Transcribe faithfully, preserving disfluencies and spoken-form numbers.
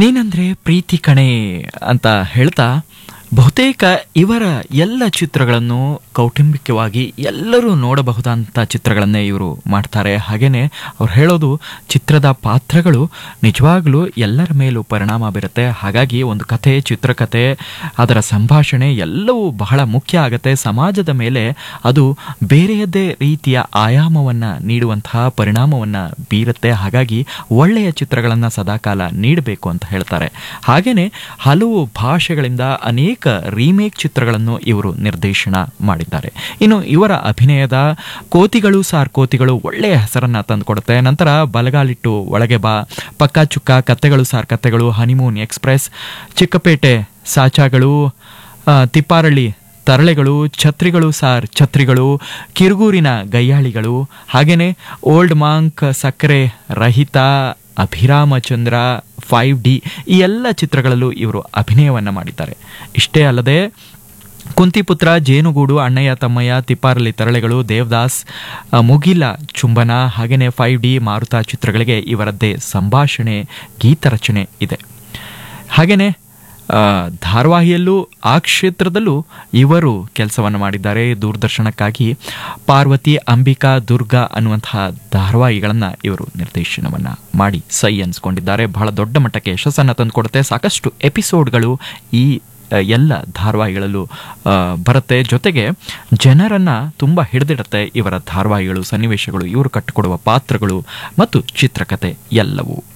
ನೀನಂದ್ರೆ ಪ್ರೀತಿ ಕಣೆ ಅಂತ ಹೇಳ್ತಾ ಬಹುತೇಕ ಇವರ ಎಲ್ಲ ಚಿತ್ರಗಳನ್ನು ಕೌಟುಂಬಿಕವಾಗಿ ಎಲ್ಲರೂ ನೋಡಬಹುದಂಥ ಚಿತ್ರಗಳನ್ನೇ ಇವರು ಮಾಡ್ತಾರೆ. ಹಾಗೆಯೇ ಅವ್ರು ಹೇಳೋದು ಚಿತ್ರದ ಪಾತ್ರಗಳು ನಿಜವಾಗ್ಲೂ ಎಲ್ಲರ ಮೇಲೂ ಪರಿಣಾಮ ಬೀರುತ್ತೆ. ಹಾಗಾಗಿ ಒಂದು ಕಥೆ, ಚಿತ್ರಕಥೆ, ಅದರ ಸಂಭಾಷಣೆ ಎಲ್ಲವೂ ಬಹಳ ಮುಖ್ಯ ಆಗುತ್ತೆ. ಸಮಾಜದ ಮೇಲೆ ಅದು ಬೇರೆಯದೇ ರೀತಿಯ ಆಯಾಮವನ್ನು ನೀಡುವಂತಹ ಪರಿಣಾಮವನ್ನು ಬೀರುತ್ತೆ. ಹಾಗಾಗಿ ಒಳ್ಳೆಯ ಚಿತ್ರಗಳನ್ನು ಸದಾಕಾಲ ನೀಡಬೇಕು ಅಂತ ಹೇಳ್ತಾರೆ. ಹಾಗೆಯೇ ಹಲವು ಭಾಷೆಗಳಿಂದ ಅನೇಕ ರೀಮೇಕ್ ಚಿತ್ರಗಳನ್ನು ಇವರು ನಿರ್ದೇಶನ ಮಾಡಿದ್ದಾರೆ. ಇನ್ನು ಇವರ ಅಭಿನಯದ ಕೋತಿಗಳು ಸಾರ್ ಕೋತಿಗಳು ಒಳ್ಳೆಯ ಹೆಸರನ್ನ ತಂದುಕೊಡುತ್ತೆ. ನಂತರ ಬಲಗಾಲಿಟ್ಟು ಒಳಗೆ ಬಾ, ಪಕ್ಕಾ ಚುಕ್ಕ, ಕತ್ತೆಗಳು sir ಕತ್ತೆಗಳು, honeymoon express, Chickpet ಸಾಚಾಗಳು, Tipparahalli ತರಳೆಗಳು, ಛತ್ರಿಗಳು sir ಛತ್ರಿಗಳು, ಕಿರುಗೂರಿನ ಗಯ್ಯಾಳಿಗಳು, ಹಾಗೇನೆ ಓಲ್ಡ್ ಮಾಂಕ್, ಸಕ್ಕರೆ ರಹಿತ, ಅಭಿರಾಮಚಂದ್ರ, ಫೈವ್ ಡಿ ಈ ಎಲ್ಲ ಚಿತ್ರಗಳಲ್ಲೂ ಇವರು ಅಭಿನಯವನ್ನು ಮಾಡಿದ್ದಾರೆ. ಇಷ್ಟೇ ಅಲ್ಲದೆ ಕುಂತಿಪುತ್ರ, ಜೇನುಗೂಡು, ಅಣ್ಣಯ್ಯ ತಮ್ಮಯ್ಯ, ತಿಪ್ಪಾರಳ್ಳಿ ತರಳೆಗಳು, ದೇವದಾಸ್, ಮುಗಿಲ ಚುಂಬನ, ಹಾಗೆಯೇ ಫೈವ್ ಡಿ, ಮಾರುತ ಚಿತ್ರಗಳಿಗೆ ಇವರದ್ದೇ ಸಂಭಾಷಣೆ, ಗೀತರಚನೆ ಇದೆ. ಹಾಗೆಯೇ ಧಾರಾವಾಹಿಯಲ್ಲೂ ಆ ಕ್ಷೇತ್ರದಲ್ಲೂ ಇವರು ಕೆಲಸವನ್ನು ಮಾಡಿದ್ದಾರೆ. ದೂರದರ್ಶನಕ್ಕಾಗಿ ಪಾರ್ವತಿ, ಅಂಬಿಕಾ, ದುರ್ಗಾ ಅನ್ನುವಂತಹ ಧಾರಾವಾಹಿಗಳನ್ನು ಇವರು ನಿರ್ದೇಶನವನ್ನು ಮಾಡಿ ಸೈ ಅನ್ಸ್ಕೊಂಡಿದ್ದಾರೆ. ಬಹಳ ದೊಡ್ಡ ಮಟ್ಟಕ್ಕೆ ಯಶಸ್ಸನ್ನು ತಂದುಕೊಡುತ್ತೆ. ಸಾಕಷ್ಟು ಎಪಿಸೋಡ್ಗಳು ಈ ಎಲ್ಲ ಧಾರಾವಾಹಿಗಳಲ್ಲೂ ಬರುತ್ತೆ. ಜೊತೆಗೆ ಜನರನ್ನು ತುಂಬ ಹಿಡಿದಿಡುತ್ತೆ ಇವರ ಧಾರಾವಾಹಿಗಳು, ಸನ್ನಿವೇಶಗಳು, ಇವರು ಕಟ್ಟಿಕೊಡುವ ಪಾತ್ರಗಳು ಮತ್ತು ಚಿತ್ರಕಥೆ ಎಲ್ಲವೂ.